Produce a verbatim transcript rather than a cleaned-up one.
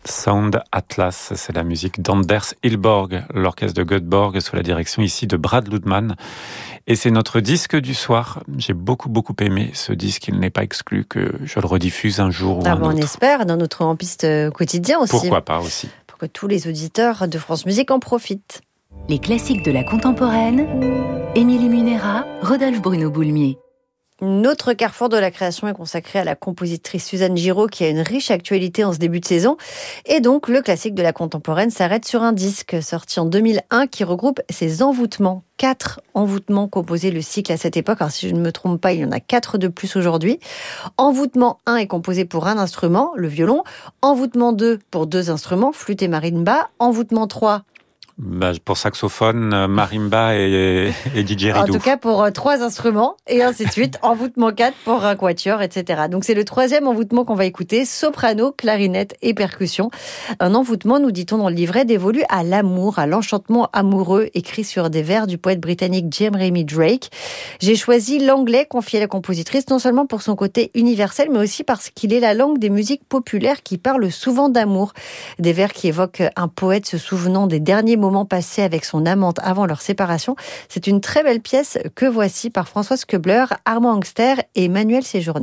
Sound Atlas, c'est la musique d'Anders Hilborg, l'orchestre de Göteborg sous la direction ici de Brad Ludman. Et c'est notre disque du soir. J'ai beaucoup beaucoup aimé ce disque. Il n'est pas exclu que je le rediffuse un jour ou ah un bon, autre. On espère, dans notre En Piste quotidien aussi. Pourquoi pas aussi. Pour que tous les auditeurs de France Musique en profitent. Les classiques de la contemporaine, Émilie Munera, Rodolphe Bruno-Boulmier. Notre carrefour de la création est consacré à la compositrice Suzanne Giraud qui a une riche actualité en ce début de saison. Et donc, le classique de la contemporaine s'arrête sur un disque sorti en deux mille un qui regroupe ses envoûtements. Quatre envoûtements composaient le cycle à cette époque. Alors, si je ne me trompe pas, il y en a quatre de plus aujourd'hui. Envoûtement un est composé pour un instrument, le violon. Envoûtement deux pour deux instruments, flûte et marimba. Envoûtement trois Bah, pour saxophone, marimba et, et didgeridoo. En tout cas, pour euh, trois instruments, et ainsi de suite. Envoûtement quatre pour un quatuor, et cetera. Donc, c'est le troisième envoûtement qu'on va écouter. Soprano, clarinette et percussion. Un envoûtement, nous dit-on dans le livret, dévolu à l'amour, à l'enchantement amoureux, écrit sur des vers du poète britannique Jeremy Drake. J'ai choisi l'anglais confié à la compositrice, non seulement pour son côté universel, mais aussi parce qu'il est la langue des musiques populaires qui parlent souvent d'amour. Des vers qui évoquent un poète se souvenant des derniers moments passés avec son amante avant leur séparation. C'est une très belle pièce que voici par Françoise Keubler, Armand Angster et Manuel Séjourné.